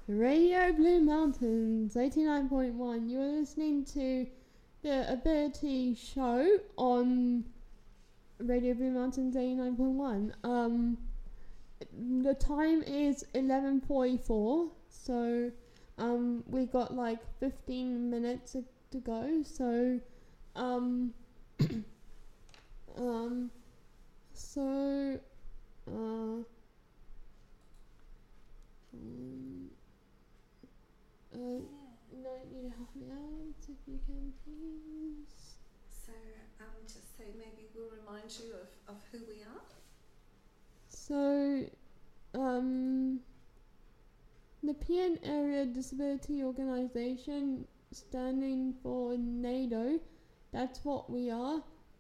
Radio Blue Mountains 89.1. You're listening to the Ability Show on Radio Blue Mountains 89.1. The time is 11:44, so we got like 15 minutes to go. So no, you help me out if you can, please. So, just so maybe we'll remind you of who we are. So, the PN Area Disability Organisation, standing for NADO, that's what we are.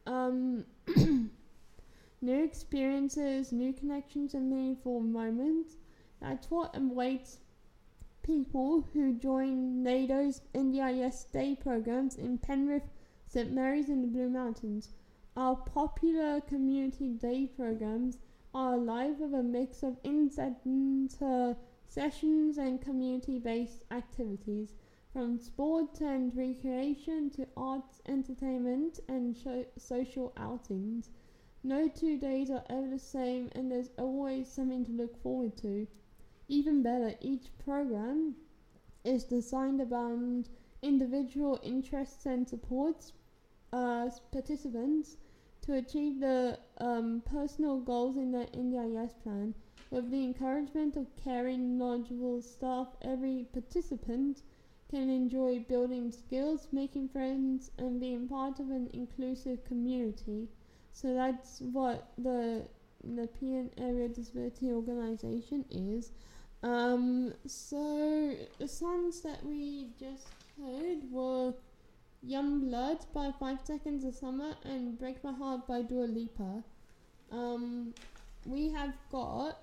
New experiences, new connections and meaningful moments. That's what awaits people who join NADO's NDIS day programs in Penrith, St Mary's and the Blue Mountains. Our popular community day programs are live with a mix of in-centre sessions and community-based activities, from sport and recreation to arts, entertainment and social outings. No 2 days are ever the same, and there's always something to look forward to. Even better, each program is designed around individual interests and supports participants to achieve the personal goals in their NDIS plan. With the encouragement of caring, knowledgeable staff, every participant can enjoy building skills, making friends, and being part of an inclusive community. So that's what the PN Area Disability Organisation is. So the songs that we just heard were Young Blood by 5 Seconds of Summer and Break My Heart by Dua Lipa. We have got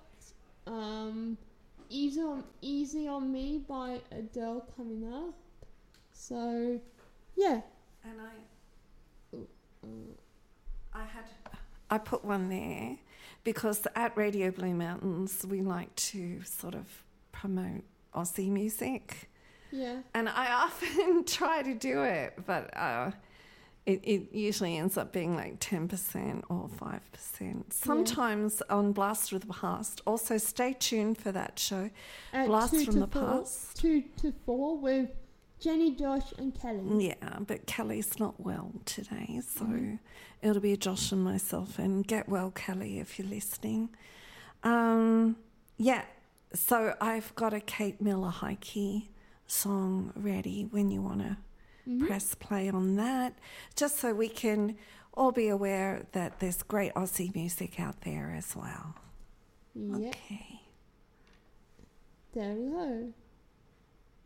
Easy on Me by Adele coming up. So yeah. And I put one there because at Radio Blue Mountains we like to sort of promote Aussie music. Yeah. And I often try to do it, but it usually ends up being like 10% or 5%. Sometimes on Blast from the Past. Also, stay tuned for that show, at Blast from the Past. 2 to 4 with Jenny, Josh and Kelly. Yeah, but Kelly's not well today, so it'll be Josh and myself. And get well, Kelly, if you're listening. So I've got a Kate Miller Heike song ready when you want to press play on that, just so we can all be aware that there's great Aussie music out there as well. Yep. Okay. There we go.